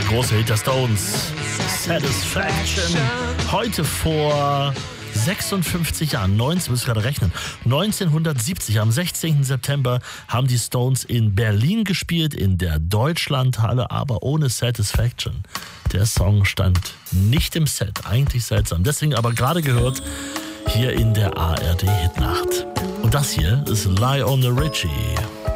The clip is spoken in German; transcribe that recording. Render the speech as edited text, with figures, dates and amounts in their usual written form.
große Hit der Stones, Satisfaction. Heute vor 56 Jahren, 1970, am 16. September haben die Stones in Berlin gespielt, in der Deutschlandhalle, aber ohne Satisfaction. Der Song stand nicht im Set, eigentlich seltsam. Deswegen aber gerade gehört hier in der ARD Hitnacht. Und das hier ist Lionel Richie.